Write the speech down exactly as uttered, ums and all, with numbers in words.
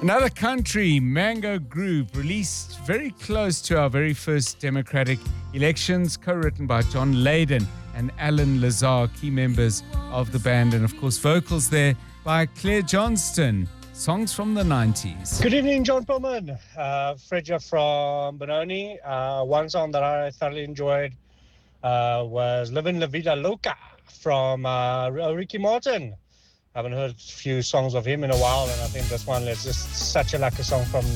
Another country, Mango Group, released very close to our very first democratic elections, co-written by John Leyden and Alan Lazar, key members of the band, and of course vocals there by Claire Johnston. Songs from the nineties. Good evening, John Pillman. Uh, Fredja from Benoni. Uh, one song that I thoroughly enjoyed uh, was Livin' La Vida Loca from uh, Ricky Martin. I haven't heard a few songs of him in a while, and I think this one is just such a lucky song from